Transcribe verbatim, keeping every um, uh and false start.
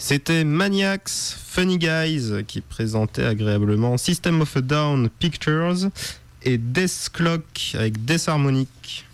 C'était Maniacs, Funny Guys qui présentait agréablement System of a Down Pictures et Death Clock avec Death Harmonic.